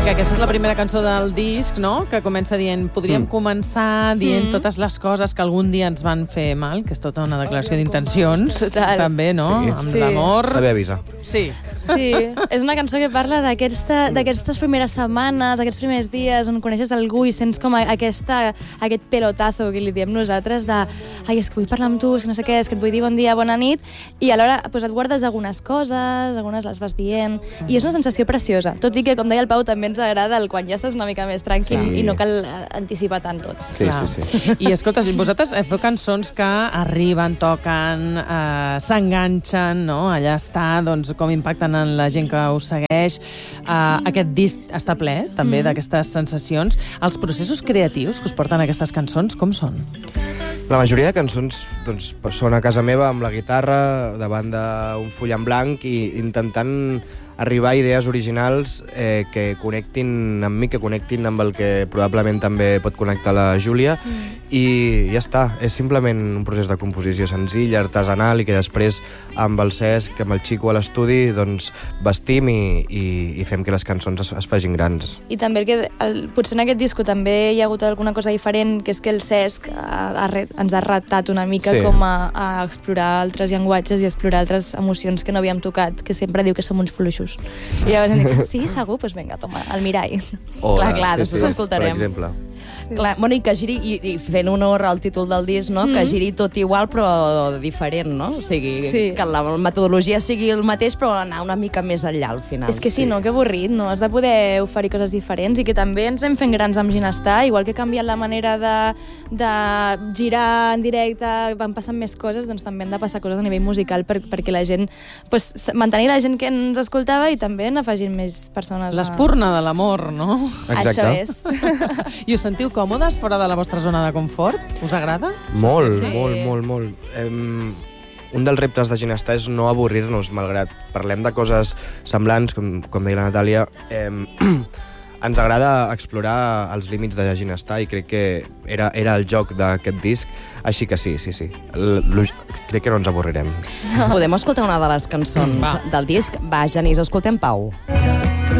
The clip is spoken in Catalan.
que aquesta és la primera cançó del disc, no?, que comença dient, podríem començar dient totes les coses que algun dia ens van fer mal, que és tota una declaració d'intencions, també, no?, amb l'amor. Està bé avisar. Sí. Sí, és una cançó que parla d'aquestes primeres setmanes, aquests primers dies on coneixes algú i sents com aquest pelotazo que li diem nosaltres de ai, és que vull parlar amb tu, és que no sé què, és que et vull dir bon dia, bona nit, i alhora pues, et guardes algunes coses, algunes les vas dient, i és una sensació preciosa, tot i que, com deia el Pau, també ens agrada quan ja estàs una mica més tranquil i no cal anticipar tant tot. Sí. I escolta, vosaltres feu cançons que arriben, toquen, s'enganxen, no? Allà està, doncs, com impacten en la gent que us segueix. Aquest disc està ple, també, d'aquestes sensacions. Els processos creatius que us porten aquestes cançons, com són? La majoria de cançons doncs, són a casa meva amb la guitarra, davant d'un full en blanc i intentant arribar a idees originals que connectin amb mi, que connectin amb el que probablement també pot connectar la Júlia, i ja està. És simplement un procés de composició senzill, artesanal, i que després amb el Cesc, amb el Xico a l'estudi, doncs vestim i fem que les cançons es facin grans. I també potser en aquest disco també hi ha hagut alguna cosa diferent, que és que el Cesc ens ha retat una mica com a explorar altres llenguatges i explorar altres emocions que no havíem tocat, que sempre diu que som uns fluixos. I llavors hem dit, sí, segur? Doncs vinga, toma, al mirall. Clar, després l'escoltarem. Per exemple. Clar, bueno, i que giri, i fent honor al títol del disc, no? Que giri tot igual però diferent, no? O sigui, que la metodologia sigui el mateix però anar una mica més enllà al final. És que sí, no? Que avorrit, no? Has de poder oferir coses diferents i que també ens anem fent grans amb Ginestar, igual que ha canviat la manera de girar en directe, van passant més coses, doncs també han de passar coses a nivell musical perquè la gent, mantenir la gent que ens escoltava i també anar afegint més persones. L'espurna de l'amor, no? Exacte. Això és. I us sentiu còmodes fora de la vostra zona de confort? Us agrada? Molt. Un dels reptes de Ginestar és no avorrir-nos, malgrat parlem de coses semblants, com deia la Natàlia. Ens agrada explorar els límits de Ginestar i crec que era el joc d'aquest disc, així que sí. Crec que no ens avorrirem. Podem escoltar una de les cançons del disc? Va, Genís, escoltem Pau.